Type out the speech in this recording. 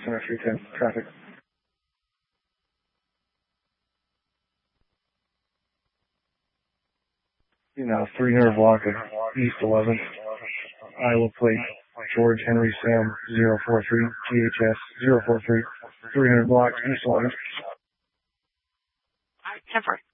Center 310, traffic. You know, 300 block of East 11th, Iowa plate, George Henry Sam 043, GHS 043, 300 block East 11th. Temper.